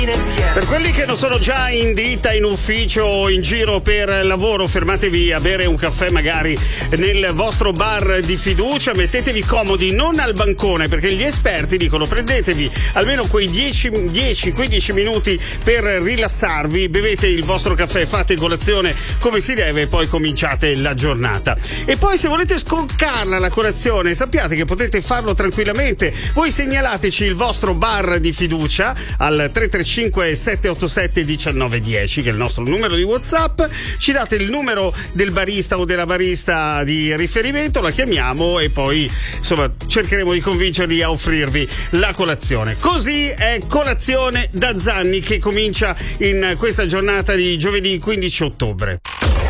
Per quelli che non sono già in ditta, in ufficio o in giro per lavoro, fermatevi a bere un caffè magari nel vostro bar di fiducia, mettetevi comodi, non al bancone, perché gli esperti dicono prendetevi almeno quei 10-15 minuti per rilassarvi, bevete il vostro caffè, fate colazione come si deve e poi cominciate la giornata. E poi se volete scoccarla la colazione, sappiate che potete farlo tranquillamente. Voi segnalateci il vostro bar di fiducia al 335 787 1910, che è il nostro numero di WhatsApp. Ci date il numero del barista o della barista di riferimento, la chiamiamo e poi insomma cercheremo di convincerli a offrirvi la colazione. Così è Colazione da Zanni, che comincia in questa giornata di giovedì 15 ottobre.